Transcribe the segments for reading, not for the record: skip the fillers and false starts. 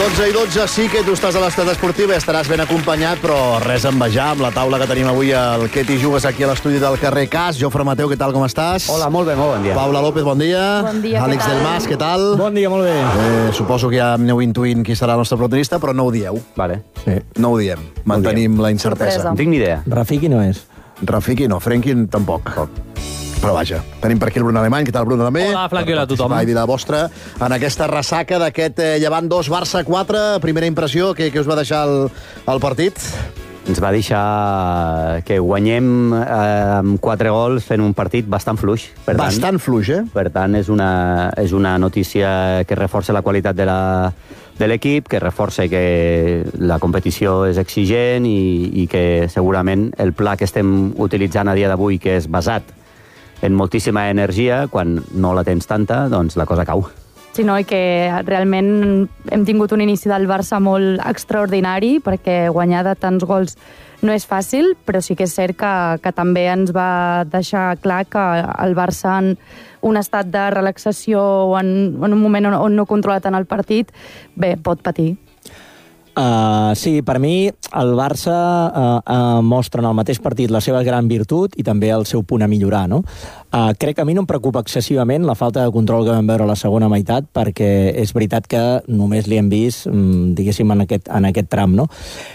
12:12, sí que tu estàs a l'Estat Esportiu i estaràs ben acompanyat, però res a envejar amb la taula que tenim avui el Que t'hi jugues aquí a l'estudi del carrer Cas. Jofre Mateu, què tal, com estàs? Hola, molt bé, molt bon dia. Paula López, bon dia. Bon dia, Àlex què tal? del Mas, què tal? Bon dia, molt bé. Suposo que ja aneu intuint qui serà el nostre protagonista, però no ho dieu. Vale. Sí, no ho diem. Mantenim la incertesa. Sorpresa. No tinc ni idea. Rafiki no és. Rafiki no, Frenkie tampoc. Però vaja, tenim per aquí el Bruno Alemany. Què tal, Bruno, també? Hola, Flanqui, hola a tothom. Va, i la vostra, en aquesta ressaca d'aquest Llevant 2, Barça 4, primera impressió, què us va deixar el partit? Ens va deixar que guanyem amb 4 gols fent un partit bastant fluix. Per tant, Bastant fluix, eh? Per tant, és una notícia que reforça la qualitat de l'equip, que reforça que la competició és exigent i que segurament el pla que estem utilitzant a dia d'avui, que és basat en moltíssima energia, quan no la tens tanta, doncs la cosa cau. Sí, no, i que realment hem tingut un inici del Barça molt extraordinari, perquè guanyar de tants gols no és fàcil, però sí que és cert que també ens va deixar clar que el Barça, en un estat de relaxació o en un moment on no controla tant el partit, bé, pot patir. Sí, per mi el Barça mostra en el mateix partit la seva gran virtut i també el seu punt a millorar, no? Crec que a mi no em preocupa excessivament la falta de control que vam veure a la segona meitat, perquè és veritat que només li hem vist, diguéssim, en aquest tram, no?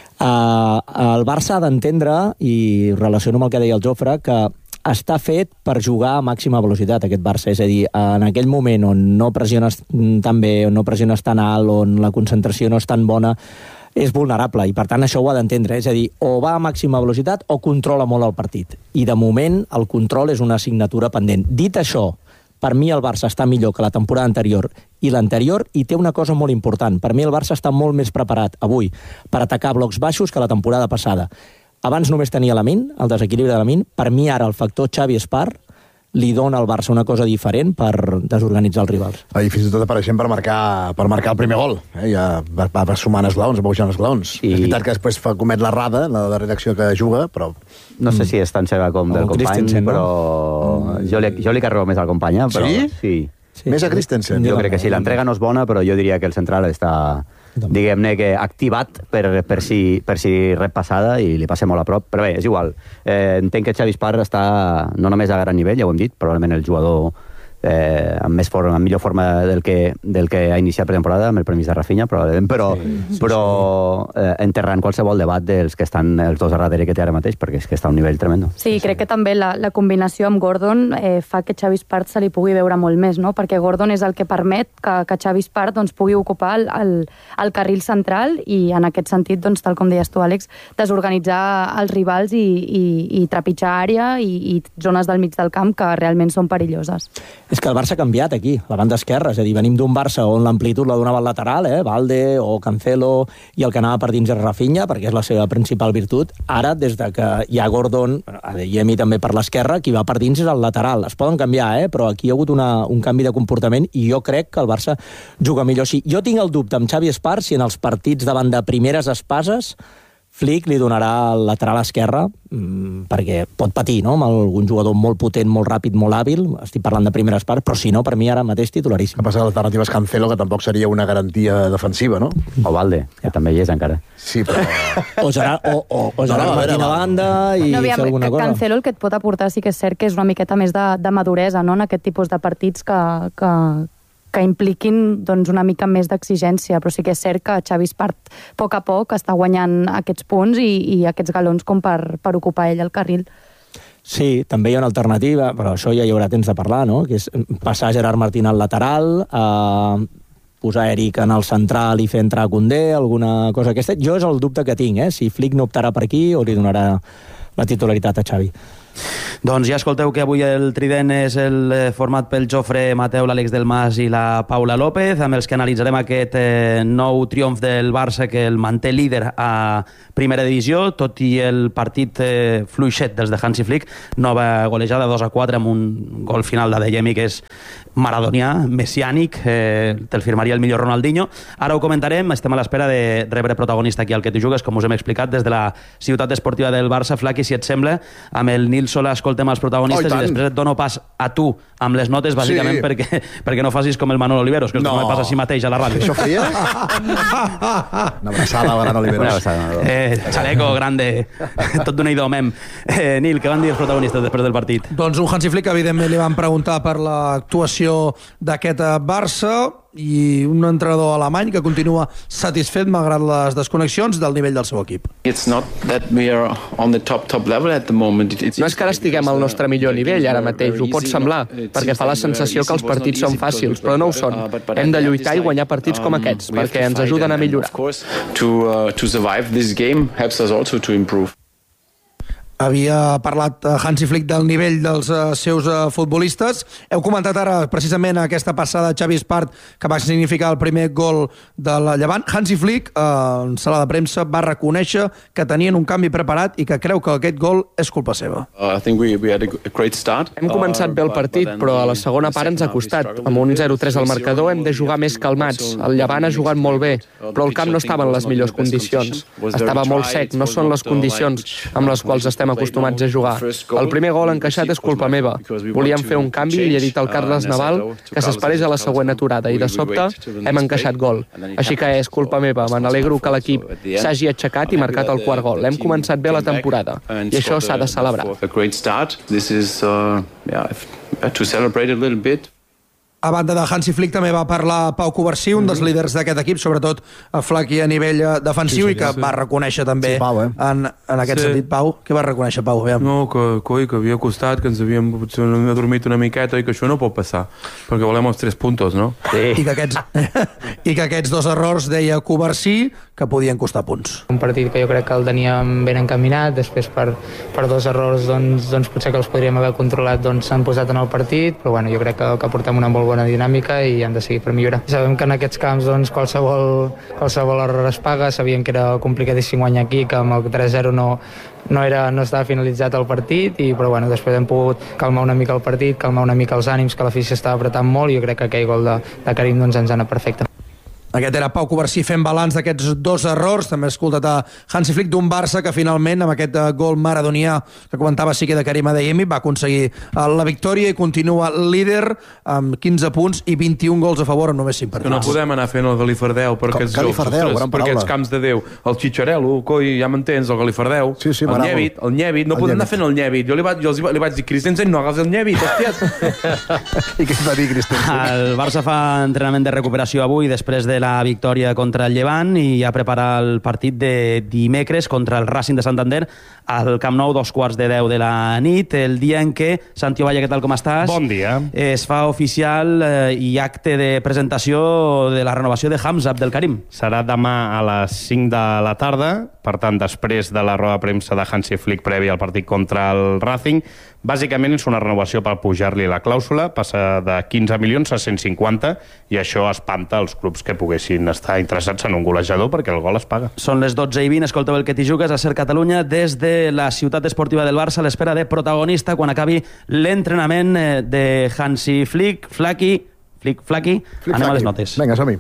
El Barça ha d'entendre, i relaciono amb el que deia el Jofre, que està fet per jugar a màxima velocitat, aquest Barça. És a dir, en aquell moment on no pressiones tan bé, on no pressiones tan alt, on la concentració no és tan bona, és vulnerable, i per tant això ho ha d'entendre. És a dir, o va a màxima velocitat o controla molt el partit. I de moment el control és una assignatura pendent. Dit això, per mi el Barça està millor que la temporada anterior i l'anterior, i té una cosa molt important. Per mi el Barça està molt més preparat avui per atacar blocs baixos que la temporada passada. Abans només tenia Lamine, el desequilibri de Lamine. Per mi ara el factor Xavi Espart li dona al Barça una cosa diferent per desorganitzar els rivals. I fins i tot apareixent per marcar el primer gol. Ja va sumant esglaons, va pujant esglaons. És veritat que després comet l'errada, la darrera acció que juga, però... No sé si és tan seva com del company, però jo li carrego més al company. Però... Sí? Més a Christensen? Jo crec que sí, l'entrega no és bona, però jo diria que el central està, diguem-ne, que activat per si rep passada i li passa molt a prop. Però bé, és igual. Entenc que Xavi Espart està no només a gran nivell, ja ho hem dit, probablement el jugador amb millor forma del que ha iniciat pretemporada, amb el permís de Rafinha, probablement, però enterrant qualsevol debat dels que estan els dos a darrere que té ara mateix, perquè és que està a un nivell tremendo. Sí, crec que també la combinació amb Gordon fa que Xavi Espart se li pugui veure molt més, no? Perquè Gordon és el que permet que Xavi Espart doncs, pugui ocupar el carril central i en aquest sentit, doncs, tal com deies tu, Àlex, desorganitzar els rivals i trepitjar àrea i zones del mig del camp que realment són perilloses. És que el Barça ha canviat aquí, la banda esquerra. És a dir, venim d'un Barça on l'amplitud la donava el lateral, Valde o Cancelo, i el que anava per dins és Rafinha, perquè és la seva principal virtut. Ara, des de que hi ha Gordon, Adeyemi també per l'esquerra, qui va per dins és el lateral. Es poden canviar, però aquí hi ha hagut un canvi de comportament i jo crec que el Barça juga millor així. Jo tinc el dubte amb Xavi Espart si en els partits davant de primeres espases Flick li donarà el lateral esquerre, perquè pot patir, no?, amb algun jugador molt potent, molt ràpid, molt hàbil. Estic parlant de primeres parts, però si no, per mi ara mateix titularíssim. El que passa que l'alternativa és Cancelo, que tampoc seria una garantia defensiva, no? O Valde, que també hi és encara. Sí, però... O Gerard Martín a banda i fer alguna cosa. Cancelo el que et pot aportar sí que és cert que és una miqueta més de maduresa, no?, en aquest tipus de partits que impliquin doncs, una mica més d'exigència, però sí que és cert que Xavi Espart a poc està guanyant aquests punts i aquests galons com per ocupar ell el carril. Sí, també hi ha una alternativa, però això ja hi haurà temps de parlar, no?, que és passar Gerard Martín al lateral, posar Eric en el central i fer entrar Koundé, alguna cosa aquesta. Jo és el dubte que tinc, si Flick no optarà per aquí o li donarà la titularitat a Xavi. Doncs ja escolteu que avui el trident és el format pel Jofre Mateu, l'Àlex del Mas i la Paula López, amb els que analitzarem aquest nou triomf del Barça que el manté líder a primera divisió, tot i el partit fluixet dels de Hansi Flick. Nova golejada 2-4 amb un gol final d'Adeyemi que és maradonià, messiànic, te'l firmaria el millor Ronaldinho. Ara ho comentarem, estem a l'espera de rebre protagonista aquí al Que Tu Jugues, com us hem explicat, des de la ciutat esportiva del Barça. Flaqui, si et sembla, amb el Nil Sola escoltem els protagonistes i després et dono pas a tu amb les notes, bàsicament perquè no facis com el Manolo Oliveros, que no me passa així mateix a la ràdio. Això feia? Una abraçada a Manolo Oliveros. Chaleco, grande, tot d'un idomem. Nil, què van dir els protagonistes després del partit? Doncs un Hansi Flick, evidentment, li van preguntar per l'actuació d'aquest Barça i un entrenador alemany que continua satisfet malgrat les desconnexions del nivell del seu equip. No és que ara estiguem al nostre millor nivell ara mateix, ho pot semblar, perquè fa la sensació que els partits són fàcils, però no ho són. Hem de lluitar i guanyar partits com aquests, perquè ens ajuden a millorar. Havia parlat Hansi Flick del nivell dels seus futbolistes. Heu comentat ara precisament aquesta passada de Xavi Espart que va significar el primer gol del Llevant. Hansi Flick, en sala de premsa, va reconèixer que tenien un canvi preparat i que creu que aquest gol és culpa seva. Hem començat bé el partit, però a la segona part ens ha costat. Amb un 0-3 al marcador hem de jugar més calmats. El Llevant ha jugat molt bé, però el camp no estava en les millors condicions. Estava molt sec, no són les condicions amb les quals estem acostumats a jugar. El primer gol encaixat és culpa meva. Volíem fer un canvi i he dit al Carles Naval que s'esperés a la següent aturada i de sobte hem encaixat gol. Així que és culpa meva. Me n'alegro que l'equip s'hagi aixecat i marcat el quart gol. Hem començat bé la temporada i això s'ha de celebrar. A banda de Hansi Flick també va parlar Pau Covarsí, un dels líders d'aquest equip, sobretot a Flaqui a nivell defensiu, i que va reconèixer també en aquest sentit. Pau, què va reconèixer Pau? No, que havia costat, que ens havíem adormit una miqueta i que això no pot passar, perquè volem els 3 puntos, no? I que aquests 2 errors, deia Covarsí, que podien costar punts. Un partit que jo crec que el teníem ben encaminat, després per 2 errors doncs potser que els podríem haver controlat s'han posat en el partit, però bueno, jo crec que portem una molt bona dinàmica i hem de seguir per millorar. Sabem que en aquests camps qualsevol error es paga, sabíem que era complicadíssim guanyar aquí, que amb el 3-0 no estava finalitzat el partit, però bueno, després hem pogut calmar una mica el partit, calmar una mica els ànims, que l'afició estava apretant molt, i jo crec que aquell gol de Karim ens ha anat perfecte. Aquest era Pau Covarsí fent balanç d'aquests 2 errors. També he escoltat a Hansi Flick d'un Barça que finalment, amb aquest gol maradonià que comentava sí que de Karim Adeyemi, va aconseguir la victòria i continua líder amb 15 punts i 21 gols a favor en només 5 partits. Que no podem anar fent el galifardeu per aquests jocs, per aquests camps de Déu. El Xicharello, coi, ja m'entens, el galifardeu, el Nyevit, no podem anar fent el Nyevit. Jo li vaig dir, Christensen, no agafes el Nyevit, hòsties. I què va dir Christensen? El Barça fa entrenament de recuperació avui després de la victòria contra el Llevant i ja prepara el partit de dimecres contra el Racing de Santander al Camp Nou, 9:15 de la nit, el dia en què, Santi Ovalle, què tal, com estàs? Bon dia. Es fa oficial i acte de presentació de la renovació de Hamza Abdelkarim. Serà demà a les 5 de la tarda, per tant, després de la roda de premsa de Hansi Flick prèvia al partit contra el Racing. Bàsicament és una renovació per pujar-li la clàusula, passa de 15 milions a 150, i això espanta els clubs que poguessin estar interessats en un golejador, perquè el gol es paga. Són les 12:20, escolteu el Que T'hi Jugues a Ser Catalunya des de la ciutat esportiva del Barça a l'espera de protagonista quan acabi l'entrenament de Hansi Flick. Flaqui, anem a les notes. Vinga, som-hi.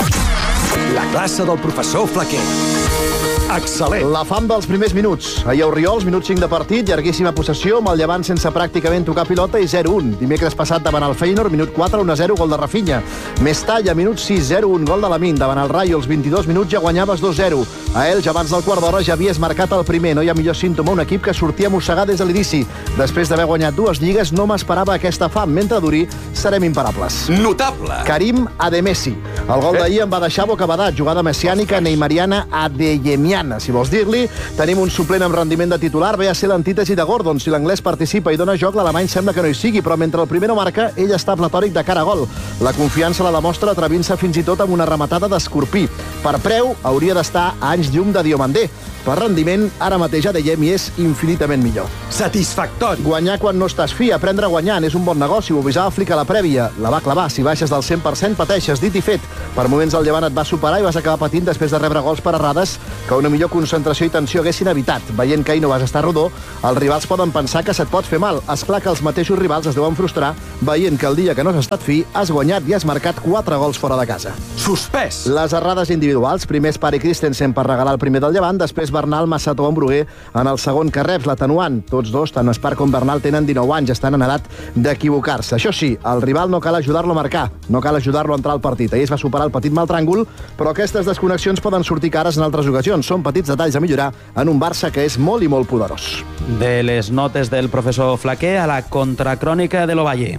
La classe del professor Flaquer. Excel·lent. La fam dels primers minuts. Ahir a Oriols, minut 5 de partit, llarguíssima possessió, amb el Llevant sense pràcticament tocar pilota i 0-1. Dimecres passat davant el Feyenoord, minut 4, 1-0, gol de Rafinha. Mestalla, minut 6, 0-1, gol de Lamine. Davant el Rayo, als 22 minuts ja guanyaves 2-0. A Elx, abans del quart d'hora, ja havies marcat el primer. No hi ha millor símptoma un equip que sortia mossegar des de l'inici. Després d'haver guanyat 2 lligues, no m'esperava aquesta fam. Mentre duri, serem imparables. Notable. Karim Adeyemi. El gol d'ahir em va deixar bocabadat. Jugada messiànica, neymariana, adeyemiana, si vols dir-li. Tenim un suplent amb rendiment de titular, ve a ser l'antítesi de Gordon. Si l'anglès participa i dona joc, l'alemany sembla que no hi sigui, però mentre el primer no marca, ell està platòric de cara a gol. La confiança la demostra atrevint-se fins i tot amb una rematada d'Escorpí. Per preu, hauria d'estar a anys llum de Diomandé. Per rendiment, ara mateix Adeyemi és infinitament millor. Satisfactori. Guanyar quan no estàs fi, aprendre guanyant, és un bon negoci, ho avisava Flick a la prèvia. La va clavar, si baixes del 100% pateixes, dit i fet. Per moments el Llevant et va superar i vas acabar patint després de rebre gols per errades que una millor concentració i tensió haguessin evitat. Veient que ahir no vas estar rodó, els rivals poden pensar que se't pot fer mal. Esclar que els mateixos rivals es deuen frustrar veient que el dia que no has estat fi has guanyat i has marcat 4 gols fora de casa. Suspès. Les errades individuals, primer Spari Christensen per regalar el primer del Llevant, després Bernal, Massató, Bruguer en el segon que reps, l'atenuant. Tots dos, tant Spar com Bernal, tenen 19 anys, estan en edat d'equivocar-se. Això sí, el rival no cal ajudar-lo a marcar, no cal ajudar-lo a entrar al partit. Ahir es va superar el petit mal tràngol, però aquestes desconnexions poden sortir cares en altres ocasions. Són petits detalls a millorar en un Barça que és molt i molt poderós. De les notes del professor Flaquer a la contracrònica de l'Ovalle.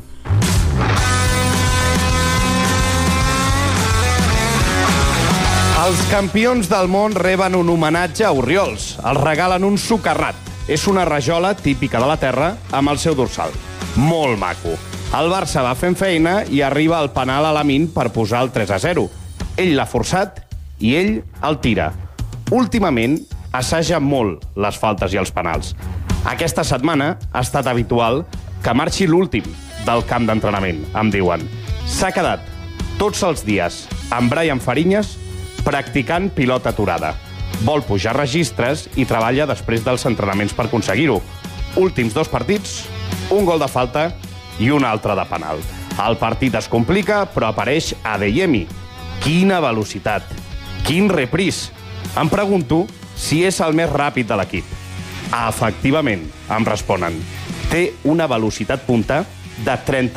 Els campions del món reben un homenatge a Orriols. Els regalen un socarrat. És una rajola típica de la terra amb el seu dorsal. Molt maco. El Barça va fent feina i arriba al penal a Lamin per posar el 3-0. Ell l'ha forçat i ell el tira. Últimament assaja molt les faltes i els penals. Aquesta setmana ha estat habitual que marxi l'últim del camp d'entrenament, em diuen. S'ha quedat tots els dies amb Brian Fariñas practicant pilota aturada. Vol pujar registres i treballa després dels entrenaments per aconseguir-ho. Últims 2 partits, un gol de falta i un altre de penal. El partit es complica, però apareix Adeyemi. Quina velocitat! Quin repris! Em pregunto si és el més ràpid de l'equip. Efectivament, em responen. Té una velocitat punta de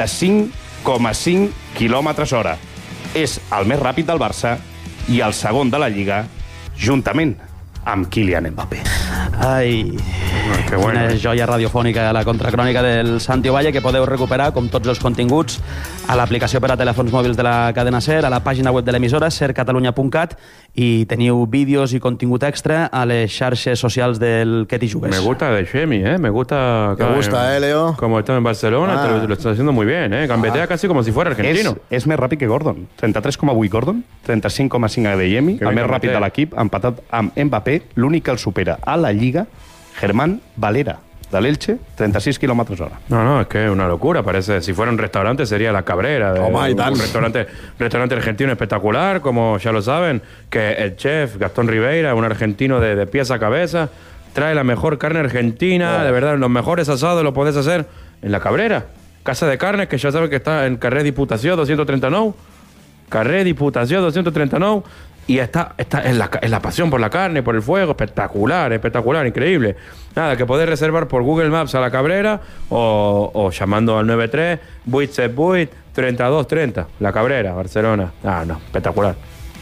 35,5 km/h. És el més ràpid del Barça i el segon de la Lliga, juntament amb Kylian Mbappé. Ai, que bona joia radiofònica, la contracrònica del Santi Ovalle, que podeu recuperar, com tots els continguts, a l'aplicació per a telèfons mòbils de la cadena SER, a la pàgina web de l'emissora, sercatalunya.cat, i teniu vídeos i contingut extra a les xarxes socials del Que t'hi jugues. Me gusta de Chemi, Me gusta... ¿Te gusta, Leo? Como está en Barcelona, lo está haciendo muy bien, Gambetea casi como si fuera argentino. És més ràpid que Gordon. 33,8 Gordon, 35,5 Adeyemi, el més ràpid de l'equip, empatat amb Mbappé. L'únic que el supera a la Lliga, Germán Valera, de l'Elche, 36 km/h. No, es que es una locura. Parece, si fuera un restaurante sería La Cabrera. Un restaurante argentino espectacular, como ya lo saben, que el chef Gastón Ribeira, un argentino de pies a cabeza, trae la mejor carne argentina, de verdad, los mejores asados los podés hacer en La Cabrera. Casa de carnes, que ya saben que está en Carré Diputació 239. Carré Diputació 239. Y está en la pasión por la carne, por el fuego, espectacular, increíble. Nada, que podés reservar por Google Maps a La Cabrera o llamando al 93 878 3230. La Cabrera, Barcelona. Espectacular.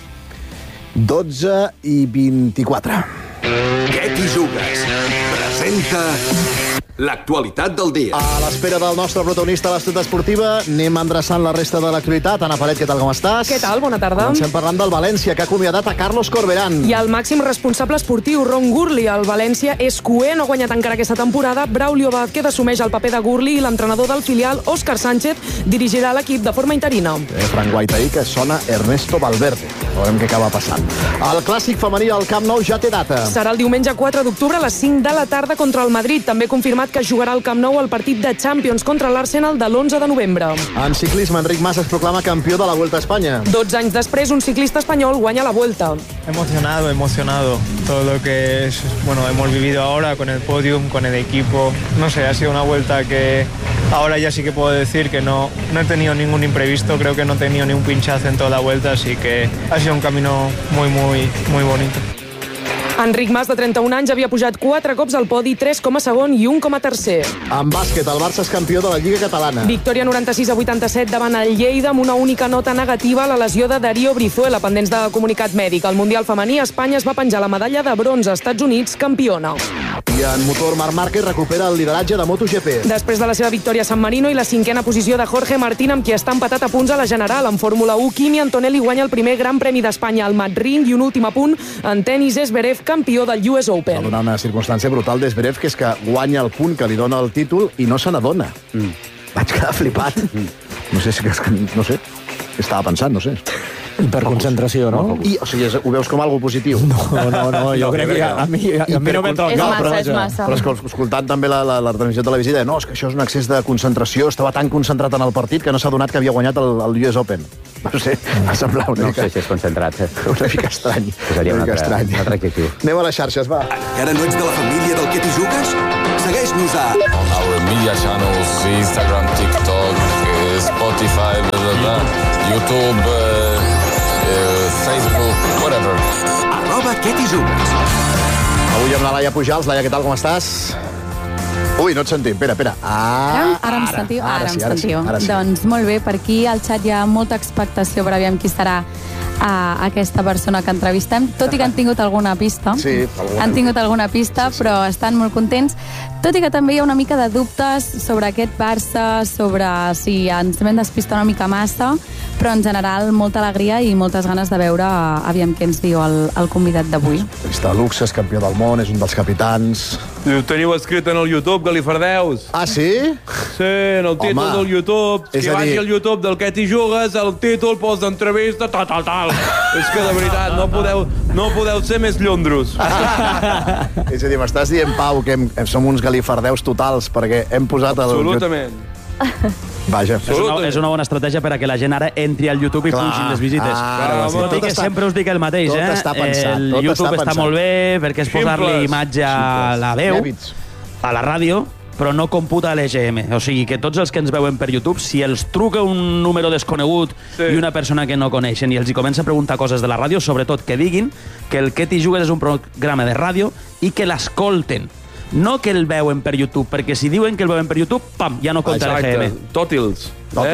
12:24. Què t'hi jugues? Presenta l'actualitat del dia. A l'espera del nostre protagonista a l'Estat Esportiva, anem endreçant la resta de l'actualitat. Anna Paret, què tal, com estàs? Què tal, bona tarda. Comencem parlant del València, que ha acomiadat a Carlos Corberán. I el màxim responsable esportiu, Ron Gurley. El València és cuer, no ha guanyat encara aquesta temporada. Braulio Vázquez assumeix el paper de Gurley i l'entrenador del filial, Òscar Sánchez, dirigirà l'equip de forma interina. Frank White ahir, que sona Ernesto Valverde. Veurem què acaba passant. El clàssic femení al Camp Nou ja té data. Serà el diumenge 4 d'octubre a les 5 de la tarda contra el Madrid. També confirmat que jugarà al Camp Nou el partit de Champions contra l'Arsenal de l'11 de novembre. En ciclisme, Enric Mas es proclama campió de la Vuelta a España. 12 anys després, un ciclista espanyol guanya la Vuelta. Emocionado. Todo lo que hemos vivido ahora con el podium, con el equipo. No sé, ha sido una vuelta que ahora ya sí que puedo decir que no he tenido ningún imprevisto. Creo que no he tenido ni un pinchazo en toda la vuelta, así que ha sido un camino muy bonito. Enric Mas, de 31 anys, havia pujat 4 cops al podi, 3 com a segon i 1 com a tercer. En bàsquet, el Barça és campió de la Lliga Catalana. Victòria 96-87 davant el Lleida, amb una única nota negativa a la lesió de Darío Brizuela, pendents de comunicat mèdic. Al Mundial femení, Espanya es va penjar la medalla de bronze, Estats Units, campiona. I en motor, Marc Márquez recupera el lideratge de MotoGP. Després de la seva victòria a San Marino i la 5a posició de Jorge Martín, amb qui està empatat a punts a la general. En Fórmula 1, Kimi Antonelli guanya el primer Gran Premi d'Espanya al Madrid. I un últim apunt, en tenis, Zverev, campió del US Open. Va donar una circumstància brutal d'Zverev, que és que guanya el punt que li dona el títol i no se n'adona. Vaig quedar flipat. No sé, què estava pensant, no sé. Hiperconcentració, no? O sigui, ho veus com algo positiu? No, jo crec que a mi no m'entra al cap. És massa. Però és que escoltant també la transmissió televisiva, no, és que això és un excés de concentració, estava tan concentrat en el partit que no s'ha donat que havia guanyat el US Open. No sé, va semblar una mica... No sé si és concentrat. Una mica estrany. Seria un altre adjectiu. Anem a les xarxes, va. Encara no ets de la família del Que t'hi jugues? Segueix-nos a... On our media channels, Instagram, TikTok, Spotify, YouTube, Facebook, whatever. @Que t'hi jugues. Avui amb la Laia Pujals. Laia, què tal, com estàs? Ui, no et sentim, espera. Ara em sentiu? Ara em sentiu. Doncs molt bé, per aquí al xat hi ha molta expectació per aviam qui serà aquesta persona que entrevistem, tot i que han tingut alguna pista. Sí, han tingut alguna pista, però estan molt contents, tot i que també hi ha una mica de dubtes sobre aquest Barça, sobre si ens vam despistar una mica massa, però en general molta alegria i moltes ganes de veure aviam què ens diu el convidat d'avui. Està Luxe, és campió del món, és un dels capitans. Ho teniu escrit en el YouTube, Galifardeus. Ah, sí? Sí, en el títol del YouTube. És Que a dir- vagi al YouTube del Que t'hi jugues, el títol posa entrevista, tal. És que, de veritat, no podeu ser més llondros. És a dir, m'estàs dient, Pau, que som uns galifardeus totals perquè hem posat... Absolutament. Vaja. És una bona estratègia per a que la gent ara entri al YouTube i pugin les visites. Tot i que sempre us dic el mateix, tot està pensat, el tot YouTube està està pensat. molt bé perquè és posar-li imatge a la veu, a la ràdio, però no computa l'EGM. O sigui, que tots els que ens veuen per YouTube, si els truca un número desconegut i una persona que no coneixen i els hi comença a preguntar coses de la ràdio, sobretot que diguin que el Que t'hi jugues és un programa de ràdio i que l'escolten. No que el veuen per YouTube, perquè si diuen que el veuen per YouTube, pam, ja no compta l'EGM. Tòtils.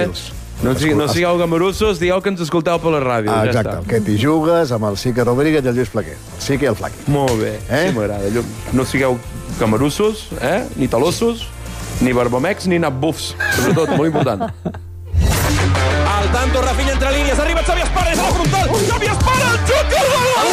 No sigueu gamarussos, digueu que ens escolteu per la ràdio. Exacte, el Que t'hi jugues amb el Sique Rodríguez i el Lluís Flaquer. El Sique i el Flaquer. Molt bé, sí m'agrada. No sigueu gamarussos, ni talossos, ni barbamecs, ni nabufs. Sobretot, molt important. Al tanto, Rafinha entre línies, arriba Xavi Esparra, és a la frontal, Xavi Esparra, el xut, i el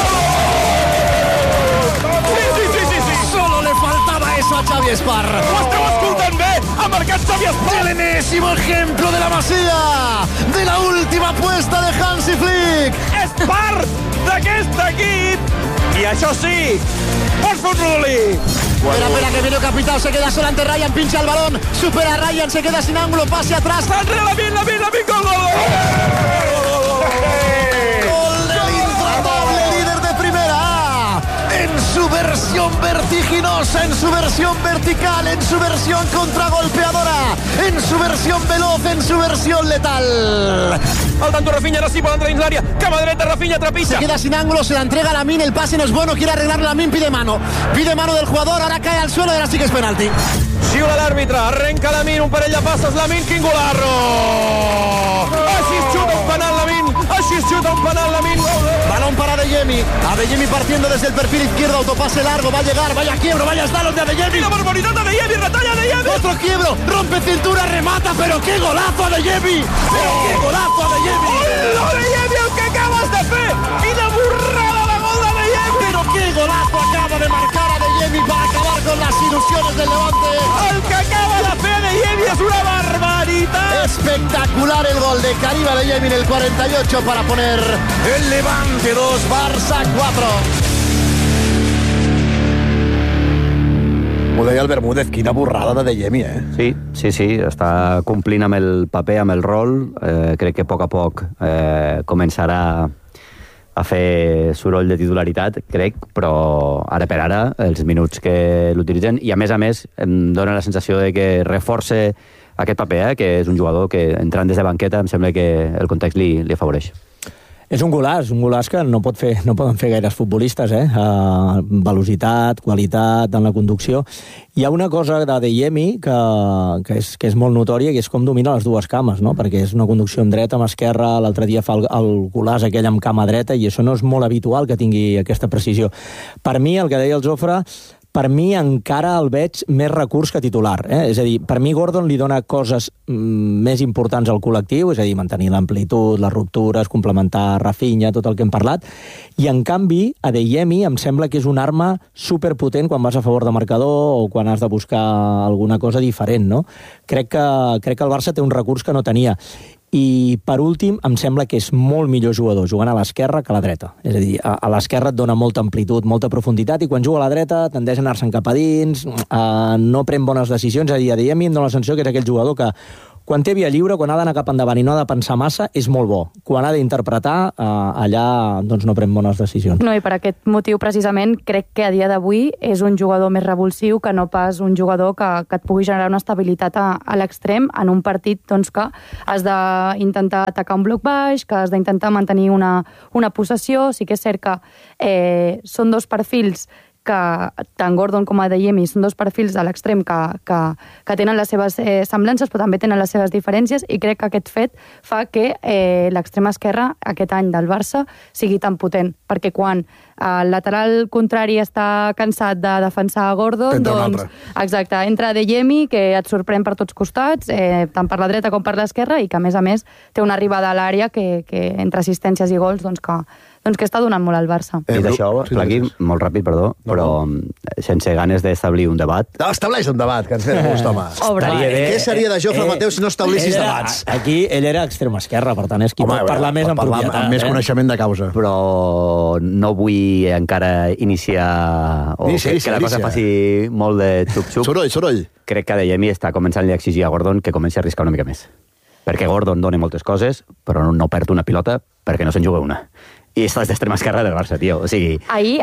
gol! Sí. Solo le faltaba eso a Xavi Esparra. Ho esteu escoltant bé? Ha marcat Xavi Esparra. El enésimo ejemplo de la Masía, de la última apuesta de Hansi Flick. És part d'aquest equip. I això sí, pots fer un rodolí. Espera, que viene Capital, se queda sola ante Ryan, pincha el balón, supera a Ryan, se queda sin ángulo, pase atrás. Enrere la min, gol! Gol del intratable líder de Primera A. En su versión vertiginosa, en su versión vertical, en su versión contragolpeadora, en su versión veloz, en su versión letal. Al tanto, Rafinha, ara sí pot entrar dins l'àrea. Cama dreta, Rafinha, trepitja. Se queda sin ángulo, se la entrega a Lamine, el pase no es bueno, quiere arreglar Lamine, pide mano del jugador, ahora cae al suelo y ahora sí que es penalti. Xiula l'àrbitre, arrenca Lamine, un parell de passes, Lamine, quin golarro! Així es xuta un penal, Lamine. Balón para Adeyemi, Adeyemi partiendo desde el perfil izquierdo, autopase largo, va a llegar, vaya quiebro, vaya slalom de Adeyemi. ¡Y la barbaridad de Adeyemi, retalla Adeyemi! Otro quiebro, rompe cintura, remata, pero qué golazo Adeyemi, pero qué golazo Adeyemi. ¡Hola, Adeyemi, el que acabas de fer! ¡Quina burrada de gol d'Adeyemi! Pero qué golazo acaba de marcar Adeyemi para acabar con las ilusiones del Levante. El que acaba de fer Adeyemi és una barbaritat! Espectacular el gol de Karim Adeyemi en el 48 para poner el Levante 2, Barça 4. Ho deia el Bermúdez, quina borrada d'Adeyemi, Sí, està complint amb el paper, amb el rol. Crec que a poc començarà a fer soroll de titularitat, crec, però ara per ara, els minuts que l'utilitzen, i a més, em dóna la sensació de que reforça aquest paper, que és un jugador que entrant des de banqueta em sembla que el context li afavoreix. És un golaç que no poden fer gaires futbolistes, velocitat, qualitat en la conducció. Hi ha una cosa d'Adeyemi que és molt notòria, que és com domina les dues cames, no? Perquè és una conducció amb dreta, amb esquerra, l'altre dia fa el golaç aquell amb cama dreta, i això no és molt habitual que tingui aquesta precisió. Per mi, el que deia el Jofre, per mi encara el veig més recurs que titular. És a dir, per mi Gordon li dona coses més importants al col·lectiu, és a dir, mantenir l'amplitud, les ruptures, complementar Rafinha, tot el que hem parlat, i en canvi Adeyemi em sembla que és una arma superpotent quan vas a favor de marcador o quan has de buscar alguna cosa diferent, no? Crec que el Barça té un recurs que no tenia. I, per últim, em sembla que és molt millor jugador jugant a l'esquerra que a la dreta. És a dir, a l'esquerra et dona molta amplitud, molta profunditat, i quan juga a la dreta tendeix a anar-se'n cap a dins, no pren bones decisions. A Adeyemi em dona la sensació que és aquell jugador que quan té via lliure, quan ha d'anar cap endavant i no ha de pensar massa, és molt bo. Quan ha d'interpretar, allà doncs no pren bones decisions. No, i per aquest motiu, precisament, crec que a dia d'avui és un jugador més revulsiu que no pas un jugador que et pugui generar una estabilitat a l'extrem en un partit doncs, que has d'intentar atacar un bloc baix, que has d'intentar mantenir una possessió. Sí que és cert que són dos perfils que tant Gordon com Adeyemi són dos perfils de l'extrem que tenen les seves semblances, però també tenen les seves diferències, i crec que aquest fet fa que l'extrem esquerra aquest any del Barça sigui tan potent, perquè quan el lateral contrari està cansat de defensar Gordon, doncs exacte, entra Adeyemi, que et sorprèn per tots costats, tant per la dreta com per l'esquerra, i que a més té una arribada a l'àrea que entre assistències i gols doncs que està donant molt al Barça. Dit això, Plaqui, molt ràpid, perdó, però sense ganes d'establir un debat. No, estableix un debat, que ens fem gust, home. Què seria de Jofre Mateu si no establissis debats? Aquí ell era extrem esquerra, per tant és qui pot parlar més en propietat. Amb més coneixement de causa. Però no vull encara iniciar que la cosa faci molt de xup-xup. Soroll. Crec que Adeyemi està començant a exigir a Gordon que comenci a arriscar una mica més. Perquè Gordon dona moltes coses, però no perd una pilota perquè no se'n juga una. I estàs d'extrema esquerra del Barça, tio. O sigui... Ahir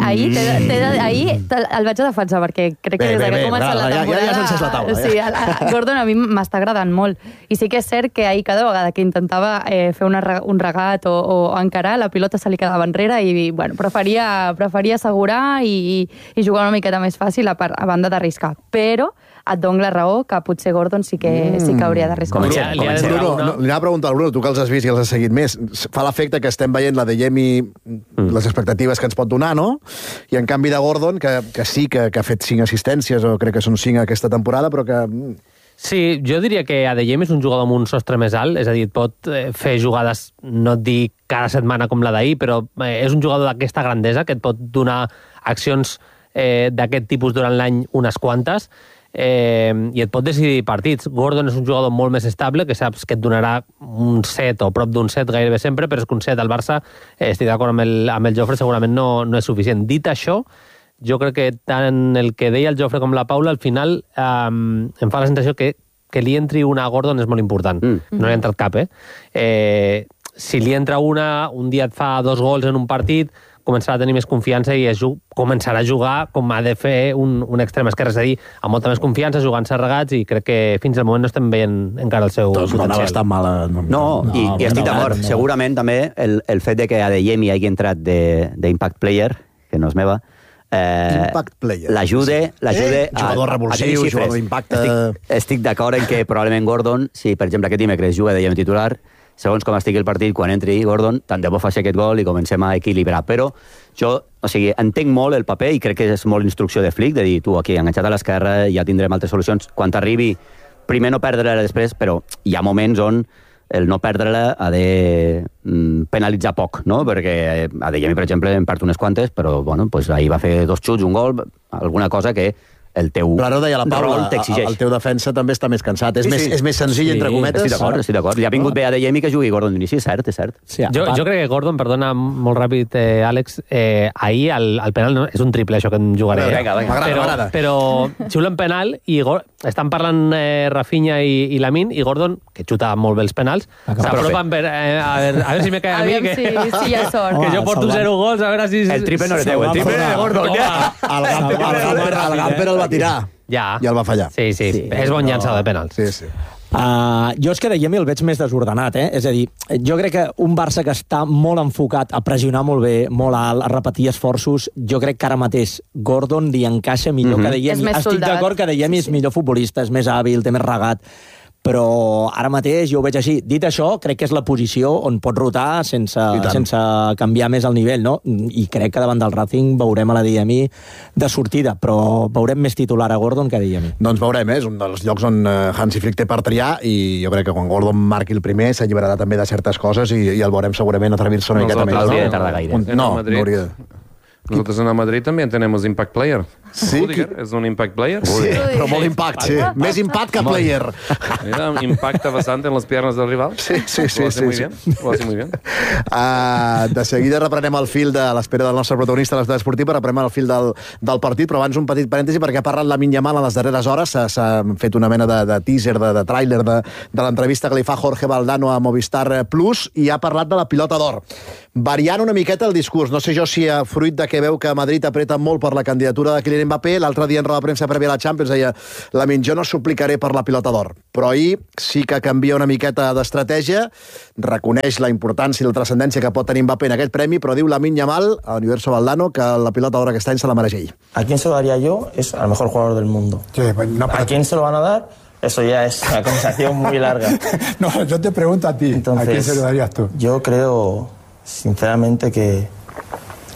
el vaig a defensar, perquè crec que des que ha començat la temporada... Ja s'ha encès la taula. Sí, Gordon a mi m'està agradant molt. I sí que és cert que ahir cada vegada que intentava fer un regat o encarar, la pilota se li quedava enrere i bueno, preferia assegurar i jugar una miqueta més fàcil a banda d'arriscar. Però et dono la raó que potser Gordon sí que hauria d'arriscar. Li anava a preguntar al Bruno, tu que els has vist i els has seguit més, fa l'efecte que estem veient l'Adeyemi, les expectatives que ens pot donar, no? I en canvi de Gordon, que sí que ha fet 5 assistències, o crec que són 5 aquesta temporada, però que... Sí, jo diria que Adeyemi és un jugador amb un sostre més alt, és a dir, pot fer jugades, no et dic cada setmana com la d'ahir, però és un jugador d'aquesta grandesa que et pot donar accions d'aquest tipus durant l'any unes quantes, i et pot decidir partits. Gordon és un jugador molt més estable, que saps que et donarà un set o prop d'un set gairebé sempre, però és que un set al Barça, estic d'acord amb el Jofre, segurament no és suficient. Dit això, jo crec que tant el que deia el Jofre com la Paula, al final em fa la sensació que li entri una a Gordon és molt important. No li ha entrat cap, si li entra una, un dia et fa 2 gols en un partit, començarà a tenir més confiança i començarà a jugar com ha de fer un extrem esquerre, és a dir, amb molta més confiança, jugant-se regats, i crec que fins al moment no estem veient encara el seu potencial. No anava tan mal. I estic d'acord. Segurament també el fet de que Adeyemi hagi entrat d'Impact Player, que no és meva, Impact Player. L'ajuda jugador revulsiu, jugador d'impacte. Estic d'acord en que probablement Gordon, si per exemple aquest dimecres juga Adeyemi titular, segons com estigui el partit, quan entri Gordon, tant de bo faci aquest gol i comencem a equilibrar. Però jo, entenc molt el paper i crec que és molt instrucció de Flick, de dir, tu, aquí, enganxat a l'esquerra, ja tindrem altres solucions. Quan t'arribi, primer no perdre-la després, però hi ha moments on el no perdre-la ha de penalitzar poc, no? Perquè Adeyemi, per exemple, en perd unes quantes, però bueno, pues ahir va fer 2 xuts, un gol, alguna cosa que el teu rol t'exigeix. El teu defensa també està més cansat. És més senzill, entre cometes. Estic d'acord. Li ha vingut bé a Adeyemi que jugui Gordon d'inici, és cert. Sí, jo crec que Gordon, perdona molt ràpid, Àlex, ahir el penal és un triple, això que em jugaré. M'agrada. Però xiulen penal i estan parlant Rafinha i Lamine, i Gordon, que xuta molt bé els penals, s'apropen a veure si me cae a mi, que hi ha sort. Que jo porto 0 gols, a veure si... El triple no és teu, el triple de Gordon. El Gamper el va tirar i el va fallar. Sí. És bon llançador de penals. Sí. Jo és que Adeyemi el veig més desordenat, És a dir, jo crec que un Barça que està molt enfocat a pressionar molt bé, molt alt, a repetir esforços, jo crec que ara mateix Gordon li encaixa millor que Adeyemi. Estic d'acord que Adeyemi és millor futbolista, és més hàbil, té més regat, però ara mateix jo ho veig així. Dit això, crec que és la posició on pot rotar sense canviar més el nivell, no? I crec que davant del Racing veurem a l'Adeyemi de sortida, però veurem més titular a Gordon que a Adeyemi. Doncs veurem, és un dels llocs on Hansi Flick té per triar, i jo crec que quan Gordon marqui el primer s'alliberarà també de certes coses i el veurem segurament atrevir-se una miqueta més. No hauria de tardar gaire. Nosaltres en el Madrid también tenemos Impact Player. Rudiger és un impact player. Sí, però molt impact, sí. Més impact que player. Mira, impacta bastante en les piernas del rival. Sí. Lo hace muy bien. De seguida reprenem el fil de l'espera del nostre protagonista a l'Estat Esportiva, reprenem el fil del partit, però abans un petit parèntesi perquè ha parlat Lamine Yamal a les darreres hores, s'ha fet una mena de teaser, de tràiler de l'entrevista que li fa Jorge Valdano a Movistar Plus i ha parlat de la pilota d'or. Variant una miqueta el discurs, no sé jo si fruit de que veu que Madrid apreta molt per la candidatura de Kylian Mbappé, l'altre dia en roda de premsa prèvia a la Champions deia Lamine, jo no suplicaré per la pilota d'or, però ahir sí que canvia una miqueta d'estratègia, reconeix la importància i la transcendència que pot tenir Mbappé en aquest premi, però diu Lamine Yamal a l'Universo Valdano que la pilota d'or aquest any se la mereix ell. ¿A quién se lo daría yo? Es al mejor jugador del mundo. Sí, pues no, ¿A quién se lo van a dar? Eso ya es una conversación muy larga. No, yo te pregunto a ti, entonces, ¿a quién se lo darías tú? Yo creo, sinceramente, que